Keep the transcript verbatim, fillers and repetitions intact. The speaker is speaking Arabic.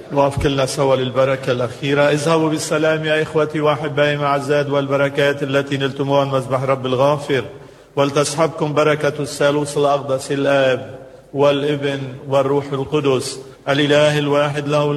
نوقف كلنا سوا للبركة الأخيرة. اذهبوا بالسلام يا إخوتي وأحبائي مع الزاد والبركات التي نلتموها من مذبح رب الغافر، ولتصحبكم بركة الثالوث الأقدس الآب والابن والروح القدس الإله الواحد له